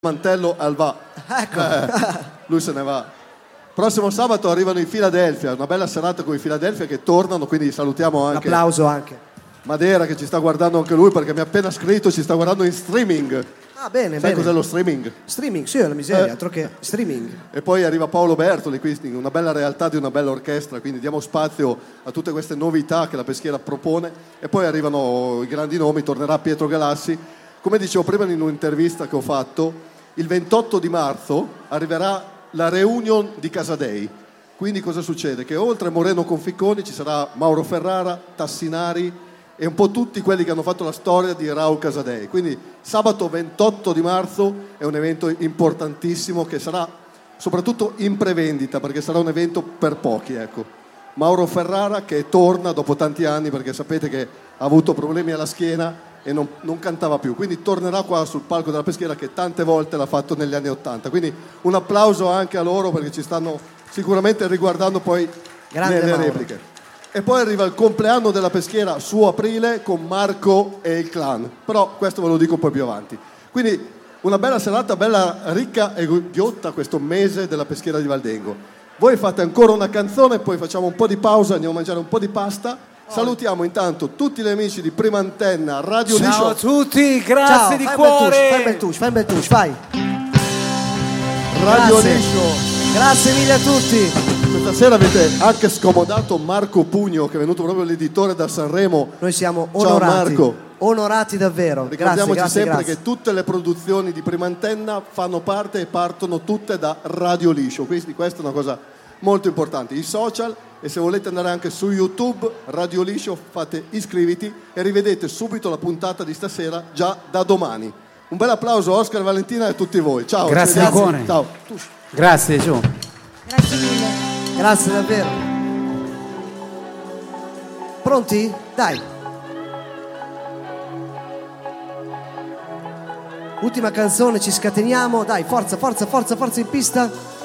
mantello al va. Ecco. Lui se ne va. Prossimo sabato arrivano in Philadelphia, una bella serata con i Philadelphia che tornano, quindi salutiamo anche Un applauso anche. Madera che ci sta guardando anche lui perché mi ha appena scritto, ci sta guardando in streaming. Ah, bene, Sai bene. cos'è lo streaming? Streaming, sì, è la miseria, altro che streaming. E poi arriva Paolo Bertoli, quindi una bella realtà di una bella orchestra, quindi diamo spazio a tutte queste novità che la Peschiera propone. E poi arrivano i grandi nomi, tornerà Pietro Galassi. Come dicevo prima in un'intervista che ho fatto, il 28 di marzo arriverà la reunion di Casadei. Quindi cosa succede? Che oltre a Moreno Conficconi ci sarà Mauro Ferrara, Tassinari e un po' tutti quelli che hanno fatto la storia di Raul Casadei. Quindi sabato 28 di marzo è un evento importantissimo che sarà soprattutto in prevendita perché sarà un evento per pochi, ecco. Mauro Ferrara che torna dopo tanti anni perché sapete che ha avuto problemi alla schiena e non cantava più, quindi tornerà qua sul palco della Peschiera che tante volte l'ha fatto negli anni '80, quindi un applauso anche a loro perché ci stanno sicuramente riguardando poi nelle repliche. E poi arriva il compleanno della Peschiera su aprile con Marco e il clan, però questo ve lo dico poi più avanti. Quindi una bella serata, bella ricca e ghiotta questo mese della Peschiera di Valdengo. Voi fate ancora una canzone, poi facciamo un po' di pausa, andiamo a mangiare un po' di pasta. Salutiamo intanto tutti gli amici di Prima Antenna, Radio Liscio. Ciao a tutti, grazie. Ciao, di cuore. Fai un bel touch, vai. Radio Liscio. Grazie mille a tutti. Questa sera avete anche scomodato Marco Pugno, che è venuto proprio l'editore da Sanremo. Noi siamo onorati. Ciao Marco. Onorati davvero. Ricordiamoci grazie, sempre grazie. che tutte le produzioni di Prima Antenna fanno parte e partono tutte da Radio Liscio. Quindi questa è una cosa molto importante. I social, e se volete andare anche su YouTube, Radio Liscio, fate iscriviti e rivedete subito la puntata di stasera già da domani. Un bel applauso a Oscar, Valentina e a tutti voi. Ciao. Grazie di cuore. Ciao. Grazie Gio. Grazie mille. Grazie davvero. Pronti? Dai. Ultima canzone, ci scateniamo. Dai, forza, forza, forza, forza in pista.